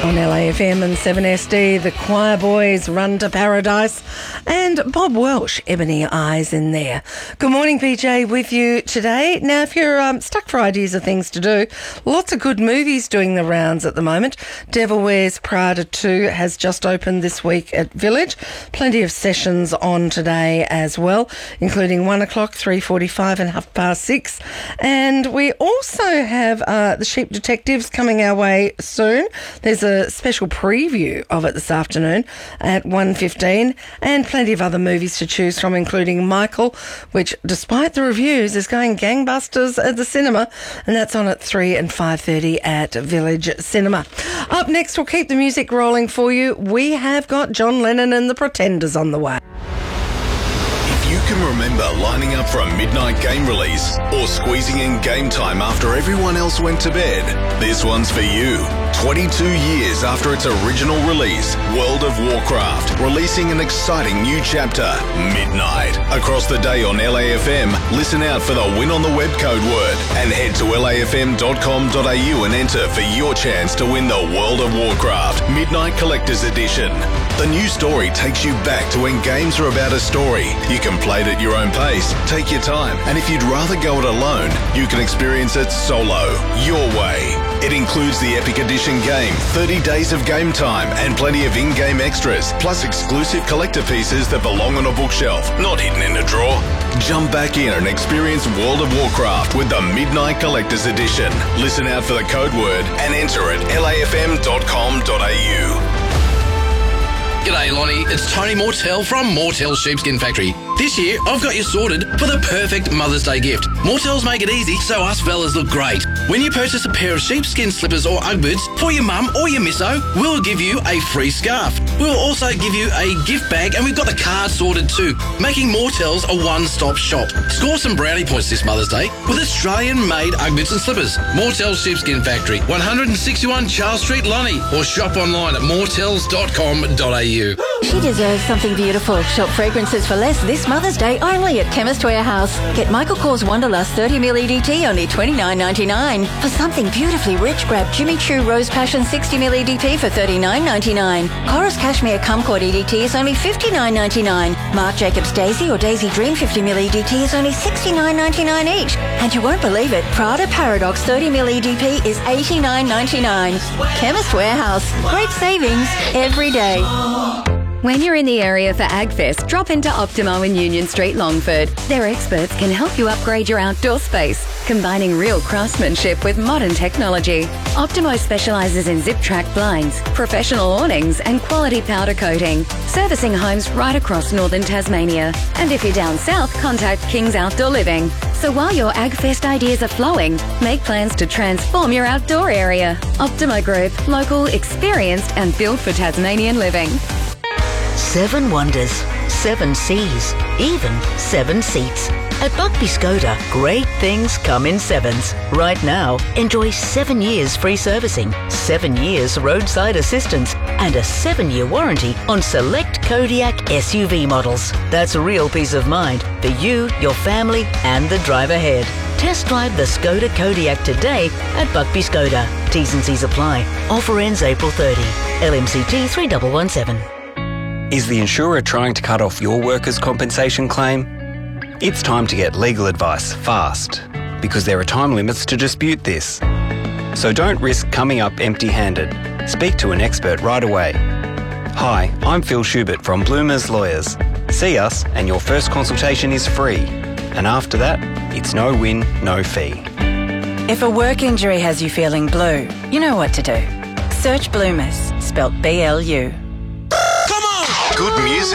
On LAFM and 7SD, the Choir Boys, Run to Paradise, and Bob Welsh, Ebony Eyes in there. Good morning, PJ, with you today. Now, if you're stuck for ideas of things to do, lots of good movies doing the rounds at the moment. Devil Wears Prada 2 has just opened this week at Village. Plenty of sessions on today as well, including 1 o'clock, 3:45 and 6:30. And we also have The Sheep Detectives coming our way soon. There's a special preview of it this afternoon at 1:15, and plenty of other movies to choose from, including Michael, which, despite the reviews, is going gangbusters at the cinema, and that's on at 3 and 5:30 at Village Cinema. Up next, we'll keep the music rolling for you. We have got John Lennon and the Pretenders on the way. If you can remember lining up for a midnight game release or squeezing in game time after everyone else went to bed, this one's for you. 22 years after its original release, World of Warcraft, releasing an exciting new chapter, Midnight. Across the day on LAFM, listen out for the Win on the Web code word and head to lafm.com.au and enter for your chance to win the World of Warcraft Midnight Collector's Edition. The new story takes you back to when games are about a story. You can play it at your own pace, take your time, and if you'd rather go it alone, you can experience it solo, your way. It includes the Epic Edition game, 30 days of game time, and plenty of in-game extras, plus exclusive collector pieces that belong on a bookshelf, not hidden in a drawer. Jump back in and experience World of Warcraft with the Midnight Collector's Edition. Listen out for the code word and enter at lafm.com.au. G'day Lonnie, it's Tony Mortel from Mortel Sheepskin Factory. This year, I've got you sorted for the perfect Mother's Day gift. Mortels make it easy so us fellas look great. When you purchase a pair of sheepskin slippers or Ugg boots for your mum or your misso, we'll give you a free scarf. We'll also give you a gift bag, and we've got the card sorted too, making Mortels a one-stop shop. Score some brownie points this Mother's Day with Australian-made Ugg boots and slippers. Mortel Sheepskin Factory, 161 Charles Street, Lonnie, or shop online at mortels.com.au. She deserves something beautiful. Shop fragrances for less this Mother's Day only at Chemist Warehouse. Get Michael Kors Wanderlust 30ml EDT only $29.99. For something beautifully rich, grab Jimmy Choo Rose Passion 60ml EDP for $39.99. Chorus Cashmere Kumquat EDT is only $59.99. Marc Jacobs Daisy or Daisy Dream 50ml EDT is only $69.99 each. And you won't believe it, Prada Paradox 30ml EDP is $89.99. Chemist Warehouse. Great savings every day. When you're in the area for AgFest, drop into Optimo in Union Street, Longford. Their experts can help you upgrade your outdoor space, combining real craftsmanship with modern technology. Optimo specialises in zip-track blinds, professional awnings and quality powder coating, servicing homes right across northern Tasmania. And if you're down south, contact King's Outdoor Living. So while your AgFest ideas are flowing, make plans to transform your outdoor area. Optimo Group, local, experienced and built for Tasmanian living. 7 wonders, 7 seas, even 7 seats. At Buckby Skoda, great things come in 7s. Right now, enjoy 7 years free servicing, 7 years roadside assistance, and a 7-year warranty on select Kodiak SUV models. That's a real peace of mind for you, your family, and the drive ahead. Test drive the Skoda Kodiak today at Buckby Skoda. T's and C's apply. Offer ends April 30. LMCT 3117. Is the insurer trying to cut off your workers' compensation claim? It's time to get legal advice fast, because there are time limits to dispute this. So don't risk coming up empty-handed. Speak to an expert right away. Hi, I'm Phil Schubert from Bloomers Lawyers. See us and your first consultation is free. And after that, it's no win, no fee. If a work injury has you feeling blue, you know what to do. Search Bloomers, spelt BLU. Good music